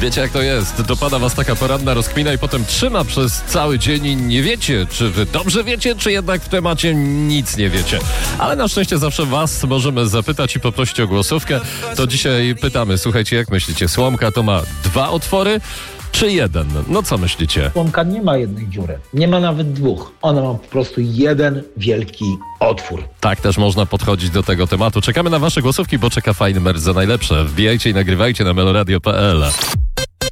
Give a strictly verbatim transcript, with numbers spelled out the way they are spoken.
Wiecie jak to jest? Dopada was taka poranna rozkmina i potem trzyma przez cały dzień i nie wiecie, czy wy dobrze wiecie, czy jednak w temacie nic nie wiecie. Ale na szczęście zawsze was możemy zapytać i poprosić o głosówkę. To dzisiaj pytamy, słuchajcie, jak myślicie, słomka to ma dwa otwory, czy jeden? No co myślicie? Słomka nie ma jednej dziury. Nie ma nawet dwóch. Ona ma po prostu jeden wielki otwór. Tak też można podchodzić do tego tematu. Czekamy na wasze głosówki, bo czeka fajny merch za najlepsze. Wbijajcie i nagrywajcie na meloradio kropka p l.